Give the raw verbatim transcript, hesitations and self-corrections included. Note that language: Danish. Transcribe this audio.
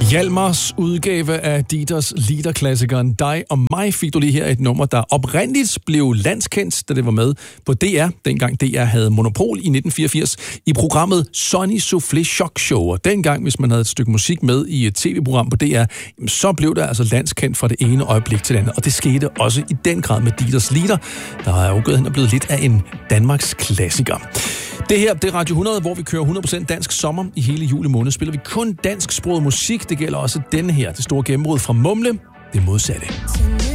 Hjalmars udgave af Dieters Liederklassikeren Dig og mig fik du lige her et nummer, der oprindeligt blev landskendt, da det var med på D R, dengang D R havde monopol i nitten fireogfirs, i programmet Sonny Soufflé Shock Show. Og dengang, hvis man havde et stykke musik med i et tv-program på D R, så blev det altså landskendt fra det ene øjeblik til det andet. Og det skete også i den grad med Dieters Lieder, der er jo gået hen og blevet lidt af en Danmarks klassiker. Det her, det er Radio hundrede, hvor vi kører hundrede procent dansk sommer. I hele juli måned spiller vi kun dansksproget musik. Det gælder også denne her, det store gennembrud fra Mumle, det modsatte.